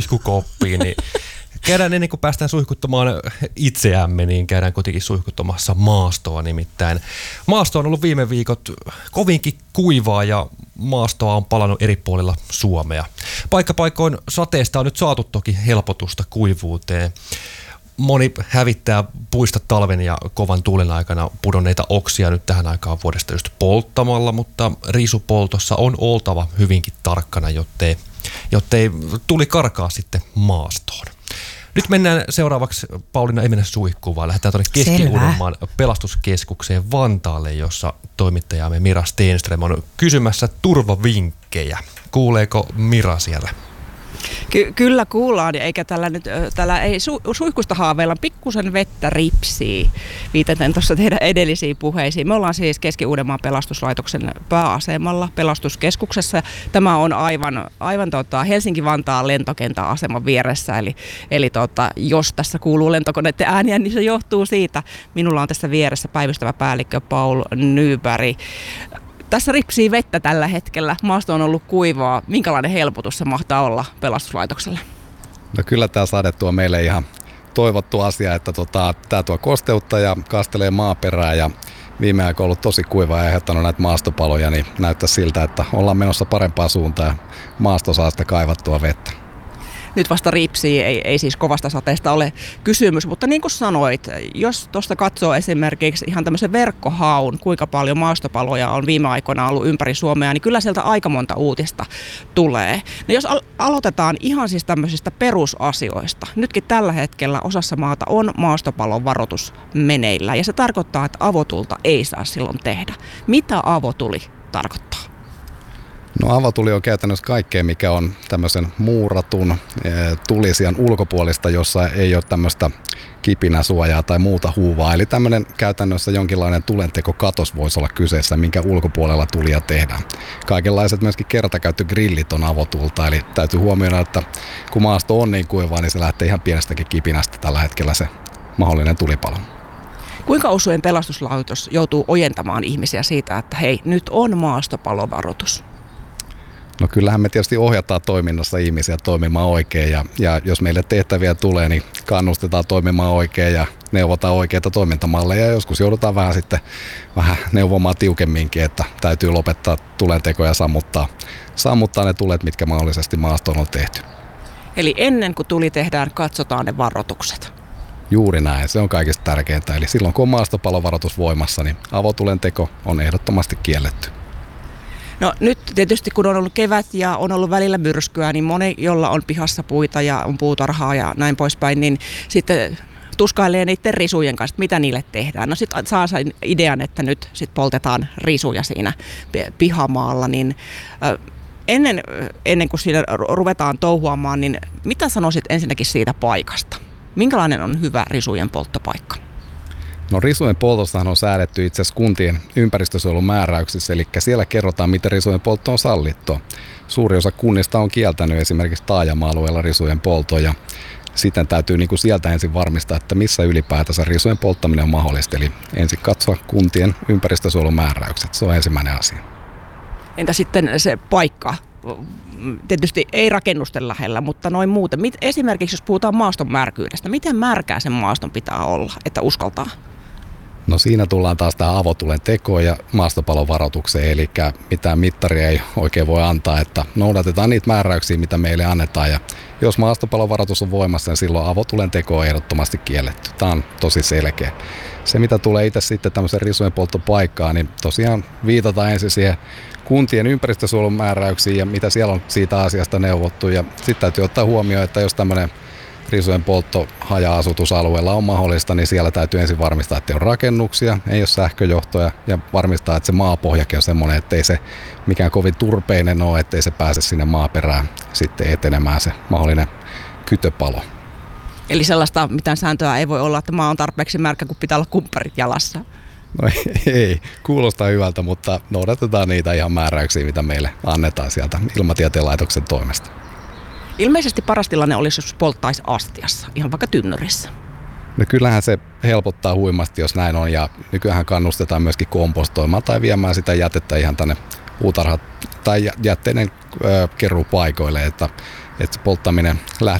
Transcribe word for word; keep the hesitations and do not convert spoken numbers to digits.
suihkukoppiin, niin käydään ennen kuin päästään suihkuttamaan itseämme, niin käydään kuitenkin suihkuttamassa maastoa nimittäin. Maasto on ollut viime viikot kovinkin kuivaa ja maastoa on palannut eri puolilla Suomea. Paikkapaikoin sateesta on nyt saatu toki helpotusta kuivuuteen. Moni hävittää puista talven ja kovan tuulen aikana pudonneita oksia nyt tähän aikaan vuodesta just polttamalla, mutta riisupoltossa on oltava hyvinkin tarkkana, jottei, jottei tuli karkaa sitten maastoon. Nyt mennään seuraavaksi, Pauliina, ei mennä suihkuun, vaan lähdetään tuonne Keski-Uudenmaan pelastuskeskukseen Vantaalle, jossa toimittajamme Mira Stenström on kysymässä turvavinkkejä. Kuuleeko Mira siellä? Ky- kyllä kuullaan, eikä tällä nyt, tällä ei su- suihkusta haaveilla, pikkusen vettä ripsii, viitaten tuossa teidän edellisiin puheisiin. Me ollaan siis Keski-Uudenmaan pelastuslaitoksen pääasemalla pelastuskeskuksessa. Tämä on aivan, aivan tota Helsinki-Vantaan lentokentän aseman vieressä, eli, eli tota, jos tässä kuuluu lentokoneiden ääniä, niin se johtuu siitä. Minulla on tässä vieressä päivystävä päällikkö Paul Nyberg. Tässä ripsii vettä tällä hetkellä. Maasto on ollut kuivaa. Minkälainen helpotus se mahtaa olla pelastuslaitokselle? No kyllä tämä sade tuo meille ihan toivottu asia, että tota, tämä tuo kosteutta ja kastelee maaperää ja viime aikoina ollut tosi kuiva ja aiheuttanut näitä maastopaloja, niin näyttää siltä, että ollaan menossa parempaan suuntaan ja maasto saa sitä kaivattua vettä. Nyt vasta ripsii, ei, ei siis kovasta sateesta ole kysymys, mutta niin kuin sanoit, jos tuosta katsoo esimerkiksi ihan tämmöisen verkkohaun, kuinka paljon maastopaloja on viime aikoina ollut ympäri Suomea, niin kyllä sieltä aika monta uutista tulee. No jos al- aloitetaan ihan siis tämmöisistä perusasioista, nytkin tällä hetkellä osassa maata on maastopalon varoitus meneillä ja se tarkoittaa, että avotulta ei saa silloin tehdä. Mitä avotuli tarkoittaa? No avotuli on käytännössä kaikkea, mikä on tämmöisen muuratun tulisijan ulkopuolista, jossa ei ole tämmöistä kipinäsuojaa tai muuta huuvaa. Eli tämmöinen käytännössä jonkinlainen tulentekokatos voisi olla kyseessä, minkä ulkopuolella tulia tehdään. Kaikenlaiset myöskin kertakäyttögrillit on avotulta, eli täytyy huomioida, että kun maasto on niin kuivaa, niin se lähtee ihan pienestäkin kipinästä tällä hetkellä se mahdollinen tulipalo. Kuinka usein pelastuslaitos joutuu ojentamaan ihmisiä siitä, että hei, nyt on maastopalovaroitus? No kyllähän me tietysti ohjataan toiminnassa ihmisiä toimimaan oikein ja, ja jos meille tehtäviä tulee, niin kannustetaan toimimaan oikein ja neuvotaan oikeita toimintamalleja ja joskus joudutaan vähän sitten vähän neuvomaan tiukemminkin, että täytyy lopettaa tulenteko ja sammuttaa, sammuttaa ne tulet, mitkä mahdollisesti maastoon on tehty. Eli ennen kuin tuli tehdään, katsotaan ne varoitukset. Juuri näin, se on kaikista tärkeintä. Eli silloin kun on maastopalovaroitus voimassa, niin avotulenteko on ehdottomasti kielletty. No nyt tietysti kun on ollut kevät ja on ollut välillä myrskyä, niin moni, jolla on pihassa puita ja on puutarhaa ja näin poispäin, niin sitten tuskailee niiden risujen kanssa, mitä niille tehdään. No sitten saa sen idean, että nyt sit poltetaan risuja siinä pihamaalla, niin ennen, ennen kuin siinä ruvetaan touhuamaan, niin mitä sanoisit ensinnäkin siitä paikasta? Minkälainen on hyvä risujen polttopaikka? No risujen poltossahan on säädetty itse asiassa kuntien ympäristösuojelumääräyksissä, eli siellä kerrotaan, miten risujen poltto on sallittua. Suuri osa kunnista on kieltänyt esimerkiksi taajama-alueella risujen polton ja sitten täytyy niin kuin sieltä ensin varmistaa, että missä ylipäätänsä risujen polttaminen on mahdollista. Eli ensin katsoa kuntien ympäristösuojelumääräykset, se on ensimmäinen asia. Entä sitten se paikka? Tietysti ei rakennusten lähellä, mutta noin muuten. Esimerkiksi jos puhutaan maaston märkyydestä, miten märkää sen maaston pitää olla, että uskaltaa? No siinä tullaan taas tähän avotulen tekoon ja maastopalovaroitukseen, eli mitään mittaria ei oikein voi antaa, että noudatetaan niitä määräyksiä, mitä meille annetaan. Ja jos maastopalovaroitus on voimassa, niin silloin avotulen teko on ehdottomasti kielletty. Tämä on tosi selkeä. Se, mitä tulee itse sitten tämmöisen risujen polttopaikkaan, niin tosiaan viitataan ensin siihen kuntien ympäristösuojelun määräyksiin ja mitä siellä on siitä asiasta neuvottu. Ja sitten täytyy ottaa huomioon, että jos tämmöinen risujen poltto haja-asutusalueella on mahdollista, niin siellä täytyy ensin varmistaa, että ei ole rakennuksia, ei ole sähköjohtoja ja varmistaa, että se maapohjakin on semmoinen, ettei se mikään kovin turpeinen ole, ettei se pääse sinne maaperään sitten etenemään se mahdollinen kytöpalo. Eli sellaista mitään sääntöä ei voi olla, että maa on tarpeeksi märkä, kun pitää olla kumpparit jalassa. No ei, ei, kuulostaa hyvältä, mutta noudatetaan niitä ihan määräyksiä, mitä meille annetaan sieltä Ilmatieteen laitoksen toimesta. Ilmeisesti paras tilanne olisi, jos polttaisi astiassa, ihan vaikka tynnyrissä. No kyllähän se helpottaa huimasti, jos näin on, ja nykyään kannustetaan myöskin kompostoimaan tai viemään sitä jätettä ihan tänne puutarhat tai jätteiden keruupaikoille, että, että polttaminen lähtee